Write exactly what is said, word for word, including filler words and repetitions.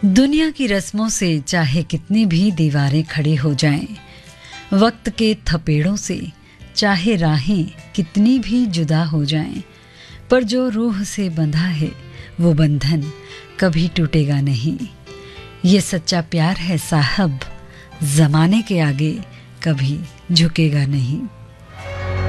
दुनिया की रस्मों से चाहे कितनी भी दीवारें खड़ी हो जाएं, वक्त के थपेड़ों से चाहे राहें कितनी भी जुदा हो जाएं, पर जो रूह से बंधा है वो बंधन कभी टूटेगा नहीं। ये सच्चा प्यार है साहब, ज़माने के आगे कभी झुकेगा नहीं।